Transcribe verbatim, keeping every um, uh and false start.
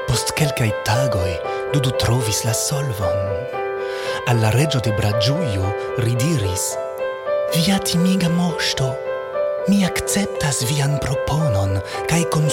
Post kelkaj tagoj Dudu trovis la solvon. Al la regio de Bragiujo ridiris: Via timiga moŝto, mi akceptas vian proponon kaj